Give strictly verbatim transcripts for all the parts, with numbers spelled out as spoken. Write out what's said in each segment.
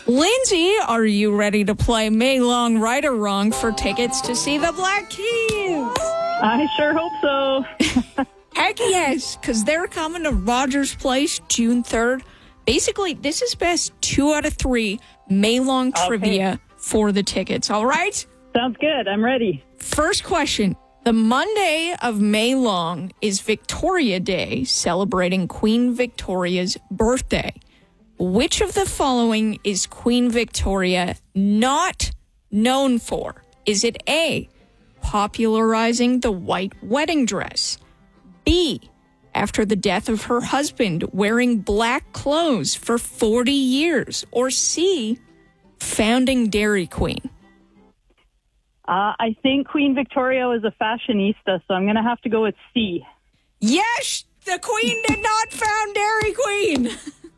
Lindsay, are you ready to play May Long Right or Wrong for tickets to see the Black Keys? I sure hope so. Heck yes, because they're coming to Rogers Place June third. Basically, this is best two out of three May Long Okay. trivia for the tickets, all right? Sounds good. I'm ready. First question. The Monday of May Long is Victoria Day, celebrating Queen Victoria's birthday. Which of the following is Queen Victoria not known for? Is it A, popularizing the white wedding dress? B, after the death of her husband, wearing black clothes for forty years? Or C, founding Dairy Queen? Uh, I think Queen Victoria was a fashionista, so I'm going to have to go with C. Yes, the Queen did not found Dairy Queen.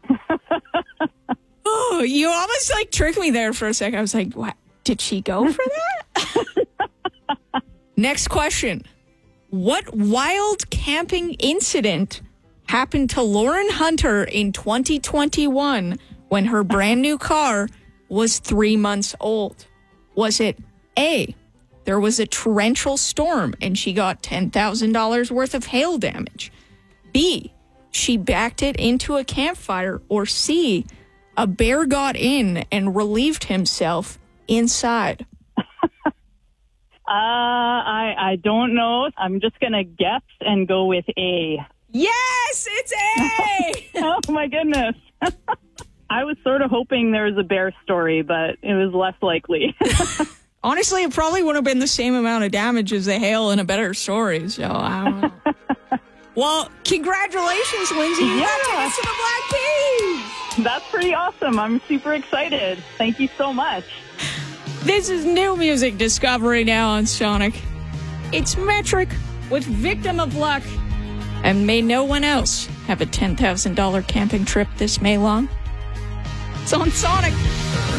Oh, you almost like tricked me there for a second. I was like, what? Did she go for that? Next question. What wild camping incident happened to Lauren Hunter in twenty twenty-one when her brand new car was three months old? Was it A, there was a torrential storm and she got ten thousand dollars worth of hail damage? B, she backed it into a campfire? Or C, a bear got in and relieved himself inside? Uh, I I don't know. I'm just going to guess and go with A. Yes, it's A! Oh, my goodness. I was sort of hoping there was a bear story, but it was less likely. Honestly, it probably would have been the same amount of damage as the hail in a better story, so I don't know. Well, congratulations, Lindsay. You got Yeah. tickets to the Black Keys. That's pretty awesome. I'm super excited. Thank you so much. This is new music discovery now on Sonic. It's Metric with Victim of Luck. And may no one else have a ten thousand dollars camping trip this May long. It's on Sonic.